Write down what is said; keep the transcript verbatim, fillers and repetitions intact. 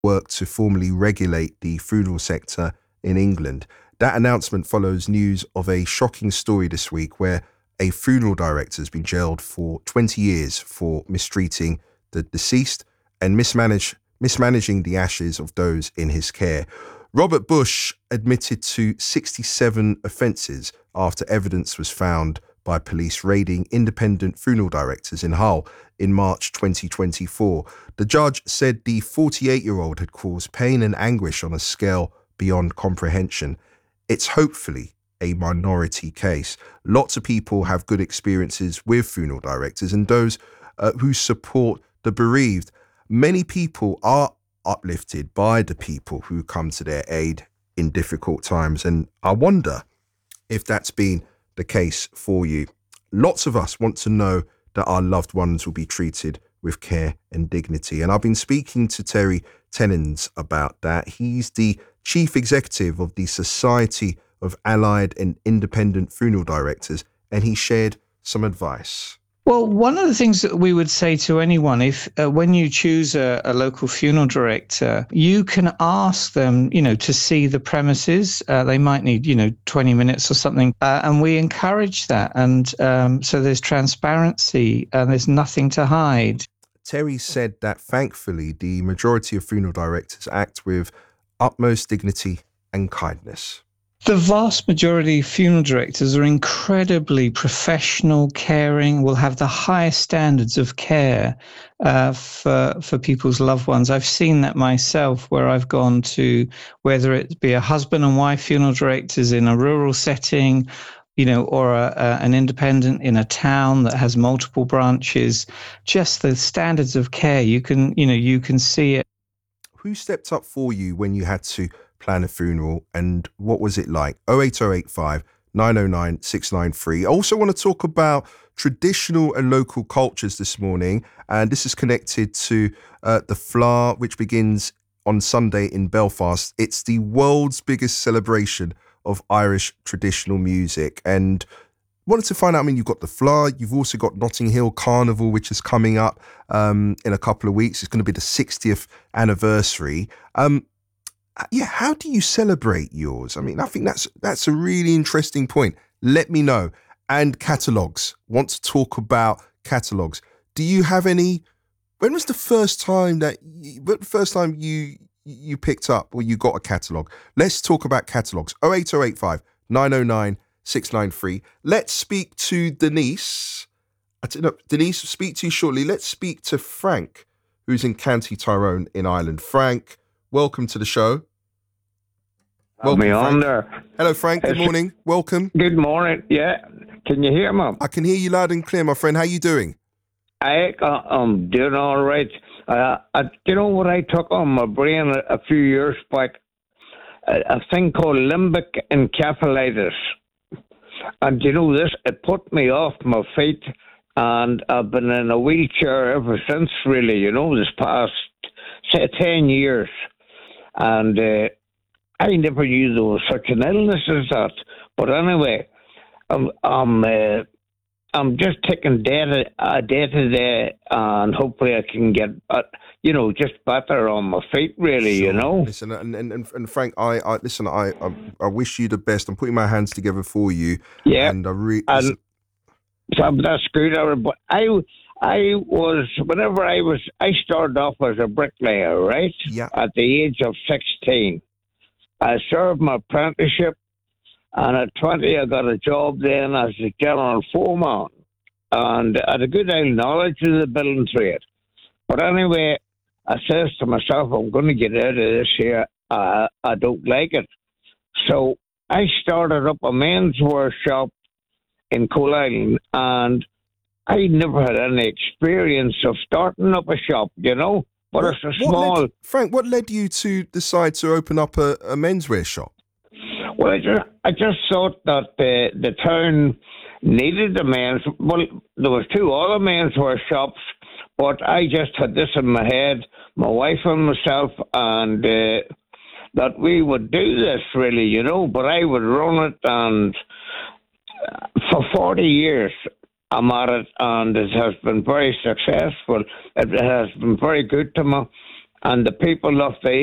work to formally regulate the funeral sector in England. That announcement follows news of a shocking story this week where a funeral director has been jailed for twenty years for mistreating the deceased and mismanage, mismanaging the ashes of those in his care. Robert Bush admitted to sixty-seven offences after evidence was found by police raiding independent funeral directors in Hull in March twenty twenty-four. The judge said the forty-eight-year-old had caused pain and anguish on a scale beyond comprehension. It's hopefully a minority case. Lots of people have good experiences with funeral directors and those uh, who support the bereaved. Many people are uplifted by the people who come to their aid in difficult times, and I wonder if that's been the case for you. Lots of us want to know that our loved ones will be treated with care and dignity, and I've been speaking to Terry Tennens about that. He's the chief executive of the Society of Allied and Independent Funeral Directors, and he shared some advice. Well, one of the things that we would say to anyone, if uh, when you choose a, a local funeral director, you can ask them, you know, to see the premises. Uh, they might need, you know, twenty minutes or something. Uh, and we encourage that. And um, so there's transparency and there's nothing to hide. Terry said that thankfully the majority of funeral directors act with utmost dignity and kindness. The vast majority of funeral directors are incredibly professional, caring, will have the highest standards of care uh, for for people's loved ones. I've seen that myself where I've gone to, whether it be a husband and wife funeral directors in a rural setting, you know, or a, a, an independent in a town that has multiple branches, just the standards of care, you can, you know, you can see it. Who stepped up for you when you had to plan a funeral, and what was it like? oh eight oh eight five, nine oh nine, six nine three. I also want to talk about traditional and local cultures this morning, and this is connected to uh, the Flá, which begins on Sunday in Belfast. It's the world's biggest celebration of Irish traditional music, and wanted to find out, I mean, you've got the Flá, you've also got Notting Hill Carnival, which is coming up um, in a couple of weeks. It's going to be the sixtieth anniversary. Um, Yeah, how do you celebrate yours? I mean, I think that's that's a really interesting point. Let me know. And catalogues. Want to talk about catalogues. Do you have any? When was the first time that? You, the first time you you picked up or you got a catalogue? Let's talk about catalogues. oh eight oh eight five, nine oh nine, six nine three. Let's speak to Denise. I don't know, Denise, speak to you shortly. Let's speak to Frank, who's in County Tyrone in Ireland. Frank, welcome to the show. Welcome, me on there. Hello, Frank. Good morning. Welcome. Good morning. Yeah. Can you hear me? I can hear you loud and clear, my friend. How you doing? I, uh, I'm doing all right. Uh, I, you know what I took on my brain a, a few years back? A, a thing called limbic encephalitis. And you know this, it put me off my feet, and I've been in a wheelchair ever since, really, you know, this past, say, ten years. And, uh, I never knew there was such an illness as that. But anyway, I'm I'm, uh, I'm just taking day to, uh, day to day, and hopefully I can get, uh, you know, just better on my feet, really, sure. you know. Listen, and, and, and Frank, I, I listen, I, I I wish you the best. I'm putting my hands together for you. Yeah. And I really... And so that's good. But I, I was, whenever I was, I started off as a bricklayer, right? Yeah. At the age of sixteen. I served my apprenticeship, and at twenty, I got a job then as a general foreman, and I had a good deal of knowledge of the building trade. But anyway, I says to myself, I'm going to get out of this here. Uh, I don't like it. So I started up a menswear shop in Coal Island, and I never had any experience of starting up a shop, you know. But what, it's a small... Led, Frank, what led you to decide to open up a, a menswear shop? Well, I just, I just thought that the, the town needed a men's... Well, there was two other menswear shops, but I just had this in my head, my wife and myself, and uh, that we would do this, really, you know, but I would run it, and for forty years... I'm at it, and it has been very successful. It has been very good to me, and the people of the